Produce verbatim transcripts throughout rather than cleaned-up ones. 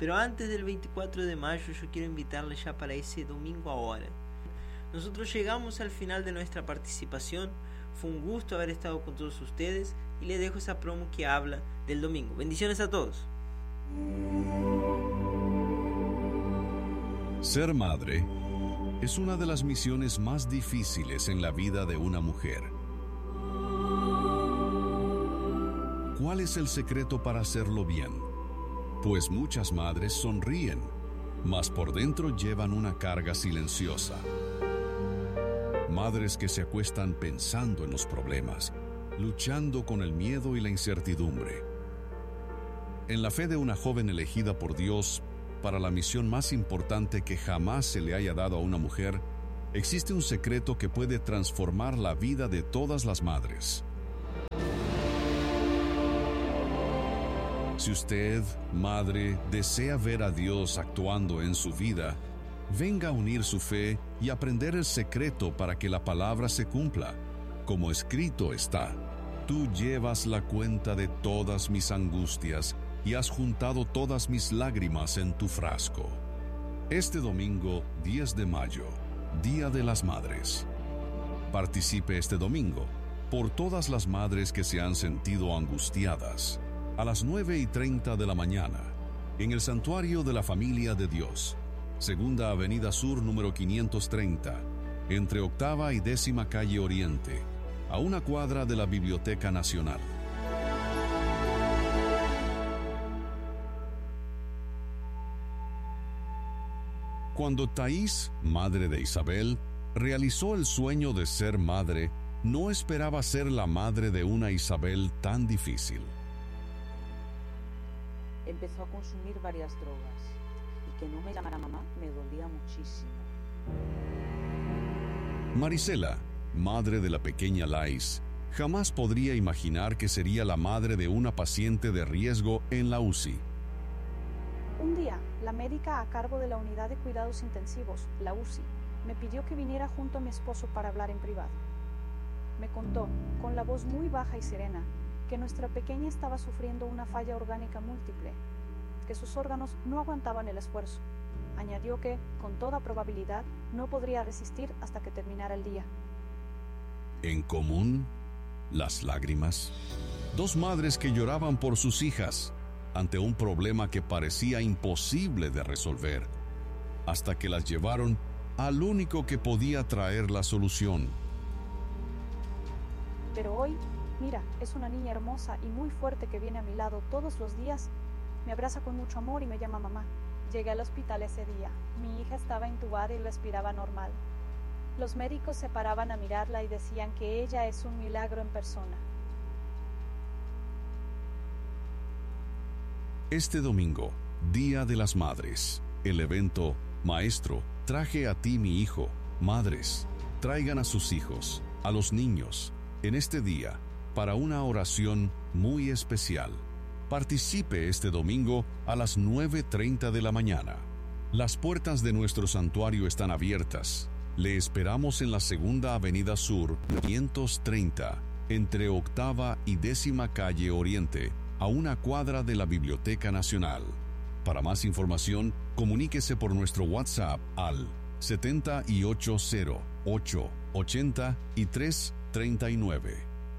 Pero antes del veinticuatro de mayo yo quiero invitarles ya para ese domingo ahora. Nosotros llegamos al final de nuestra participación. Fue un gusto haber estado con todos ustedes y les dejo esa promo que habla del domingo. Bendiciones a todos. Ser madre es una de las misiones más difíciles en la vida de una mujer. ¿Cuál es el secreto para hacerlo bien? Pues muchas madres sonríen, mas por dentro llevan una carga silenciosa. Madres que se acuestan pensando en los problemas, luchando con el miedo y la incertidumbre. En la fe de una joven elegida por Dios para la misión más importante que jamás se le haya dado a una mujer, existe un secreto que puede transformar la vida de todas las madres. Si usted, madre, desea ver a Dios actuando en su vida, venga a unir su fe y aprender el secreto para que la palabra se cumpla. Como escrito está, tú llevas la cuenta de todas mis angustias y has juntado todas mis lágrimas en tu frasco. Este domingo, diez de mayo, Día de las Madres. Participe este domingo por todas las madres que se han sentido angustiadas. A las nueve y treinta de la mañana, en el Santuario de la Familia de Dios, Segunda Avenida Sur número quinientos treinta, entre Octava y Décima Calle Oriente, a una cuadra de la Biblioteca Nacional. Cuando Thais, madre de Isabel, realizó el sueño de ser madre, no esperaba ser la madre de una Isabel tan difícil. Empezó a consumir varias drogas y que no me llamara mamá me dolía muchísimo. Marisela, madre de la pequeña Lais, jamás podría imaginar que sería la madre de una paciente de riesgo en la U C I. Un día, la médica a cargo de la unidad de cuidados intensivos, la U C I, me pidió que viniera junto a mi esposo para hablar en privado. Me contó, con la voz muy baja y serena, que nuestra pequeña estaba sufriendo una falla orgánica múltiple, que sus órganos no aguantaban el esfuerzo. Añadió que, con toda probabilidad, no podría resistir hasta que terminara el día. En común, las lágrimas. Dos madres que lloraban por sus hijas ante un problema que parecía imposible de resolver, hasta que las llevaron al único que podía traer la solución. Pero hoy, mira, es una niña hermosa y muy fuerte que viene a mi lado todos los días. Me abraza con mucho amor y me llama mamá. Llegué al hospital ese día. Mi hija estaba intubada y respiraba normal. Los médicos se paraban a mirarla y decían que ella es un milagro en persona. Este domingo, Día de las Madres, el evento Maestro, traje a ti mi hijo. Madres, traigan a sus hijos, a los niños, en este día, para una oración muy especial. Participe este domingo a las nueve treinta de la mañana. Las puertas de nuestro santuario están abiertas. Le esperamos en la Segunda Avenida Sur, quinientos treinta, entre Octava y Décima Calle Oriente, a una cuadra de la Biblioteca Nacional. Para más información, comuníquese por nuestro WhatsApp al siete ocho cero ocho ochenta y tres treinta y nueve.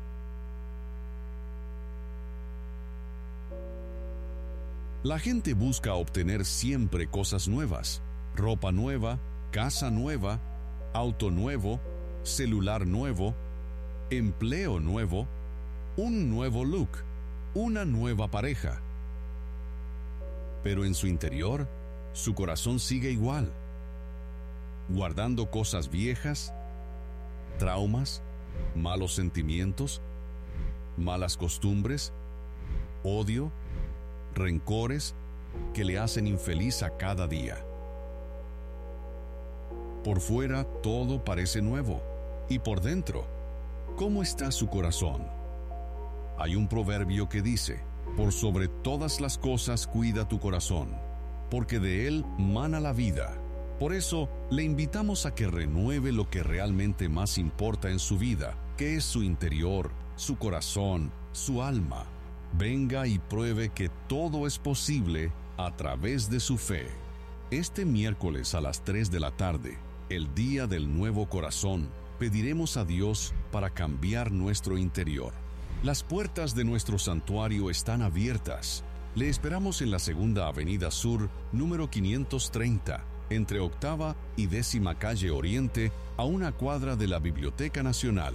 La gente busca obtener siempre cosas nuevas: ropa nueva, casa nueva, auto nuevo, celular nuevo, empleo nuevo, un nuevo look, una nueva pareja. Pero en su interior, su corazón sigue igual, guardando cosas viejas, traumas, malos sentimientos, malas costumbres, odio, rencores que le hacen infeliz a cada día. Por fuera todo parece nuevo, y por dentro, ¿cómo está su corazón? Hay un proverbio que dice: por sobre todas las cosas cuida tu corazón, porque de él mana la vida. Por eso, le invitamos a que renueve lo que realmente más importa en su vida, que es su interior, su corazón, su alma. Venga y pruebe que todo es posible a través de su fe. Este miércoles a las tres de la tarde, el día del nuevo corazón, pediremos a Dios para cambiar nuestro interior. Las puertas de nuestro santuario están abiertas. Le esperamos en la Segunda Avenida Sur, número quinientos treinta, entre Octava y Décima Calle Oriente, a una cuadra de la Biblioteca Nacional.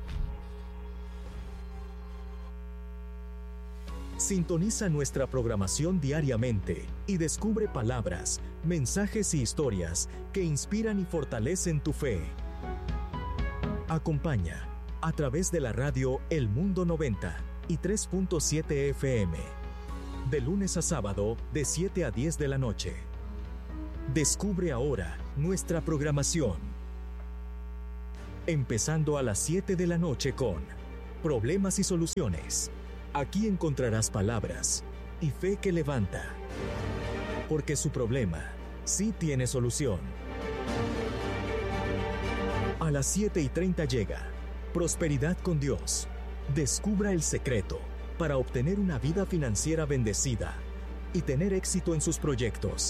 Sintoniza nuestra programación diariamente y descubre palabras, mensajes y historias que inspiran y fortalecen tu fe. Acompaña a través de la radio El Mundo noventa y tres punto siete F M, de lunes a sábado de siete a diez de la noche. Descubre ahora nuestra programación. Empezando a las siete de la noche con Problemas y Soluciones. Aquí encontrarás palabras y fe que levanta, porque su problema sí tiene solución. A las siete y treinta llega Prosperidad con Dios. Descubra el secreto para obtener una vida financiera bendecida y tener éxito en sus proyectos.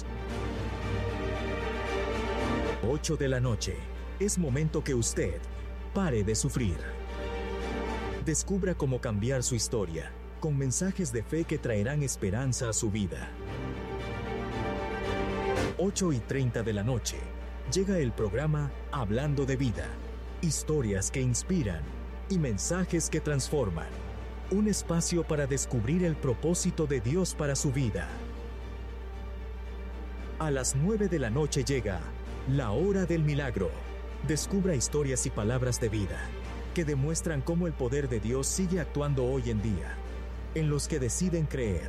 ocho de la noche. Es momento que usted pare de sufrir. Descubra cómo cambiar su historia con mensajes de fe que traerán esperanza a su vida. ocho y treinta de la noche. Llega el programa Hablando de Vida. Historias que inspiran y mensajes que transforman. Un espacio para descubrir el propósito de Dios para su vida. A las nueve de la noche llega La Hora del Milagro. Descubra historias y palabras de vida que demuestran cómo el poder de Dios sigue actuando hoy en día en los que deciden creer.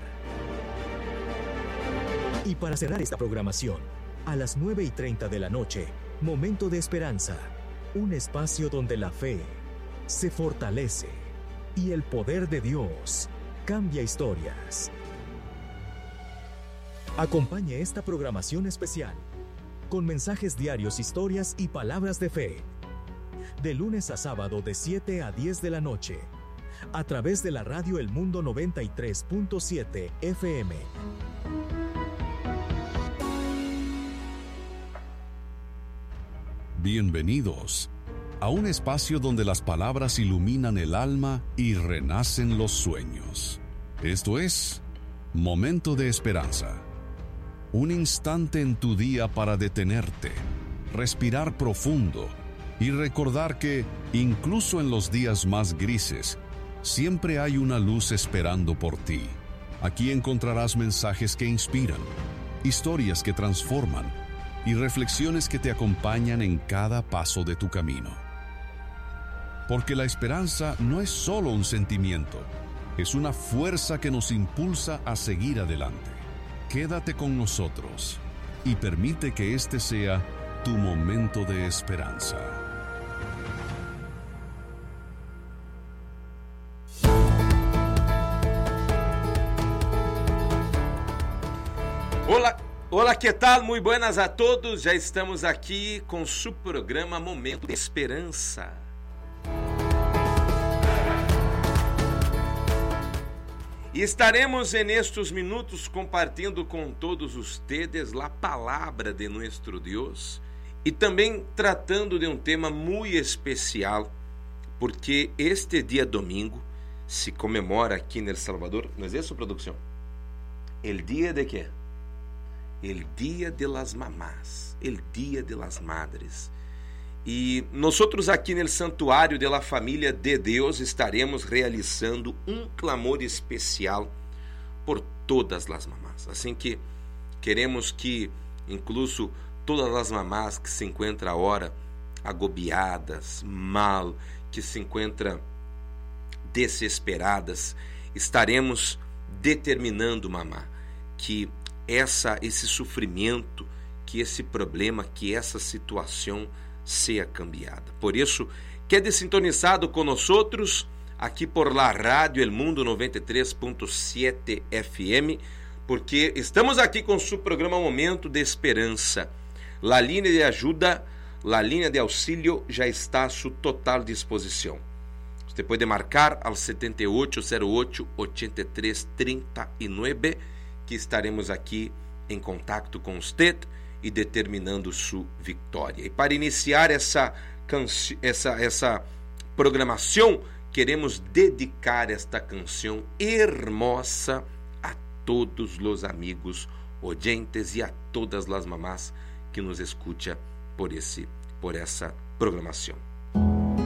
Y para cerrar esta programación, a las nueve y treinta de la noche, Momento de Esperanza, un espacio donde la fe se fortalece y el poder de Dios cambia historias. Acompañe esta programación especial con mensajes diarios, historias y palabras de fe. De lunes a sábado de siete a diez de la noche, a través de la radio El Mundo noventa y tres punto siete F M. Bienvenidos a un espacio donde las palabras iluminan el alma y renacen los sueños. Esto es Momento de Esperanza. Un instante en tu día para detenerte, respirar profundo y recordar que, incluso en los días más grises, siempre hay una luz esperando por ti. Aquí encontrarás mensajes que inspiran, historias que transforman y reflexiones que te acompañan en cada paso de tu camino. Porque la esperanza no es solo un sentimiento, es una fuerza que nos impulsa a seguir adelante. Quédate con nosotros y permite que este sea tu momento de esperanza. Olá, olá, que tal? Muito buenas a todos. Já estamos aqui com su programa Momento de Esperança. E estaremos en estes minutos compartilhando com todos ustedes a palavra de nosso Deus e também tratando de um tema muito especial, porque este dia domingo se comemora aqui em El Salvador, não é isso, produção? El dia de quê? El dia de las mamás, el dia de las madres. E nós aqui no Santuário de la Família de Deus estaremos realizando um clamor especial por todas as mamás. Assim que queremos que, incluso todas as mamás que se encontram agora agobiadas, mal, que se encontram desesperadas, estaremos determinando, mamá, que essa, esse sofrimento, que esse problema, que essa situação seja cambiada. Por isso, quede sintonizado com nós aqui por la rádio El Mundo noventa e três ponto sete F M, porque estamos aqui com seu programa Momento de Esperança. La linha de ajuda, la linha de auxílio já está a sua total disposição. Você pode marcar ao setenta e oito zero oito, oitenta e três trinta e nove que estaremos aqui em contato com você e determinando sua vitória. E para iniciar essa, essa, essa programação, queremos dedicar esta canção hermosa a todos os amigos oyentes e a todas as mamás que nos escutam por, esse, por essa programação.